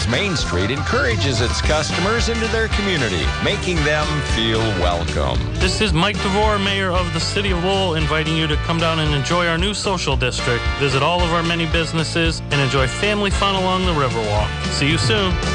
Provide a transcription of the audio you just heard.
Lowell's Main Street encourages its customers into their community, making them feel welcome. This is Mike DeVore, Mayor of the City of Lowell, inviting you to come down and enjoy our new social district, visit all of our many businesses, and enjoy family fun along the Riverwalk. See you soon.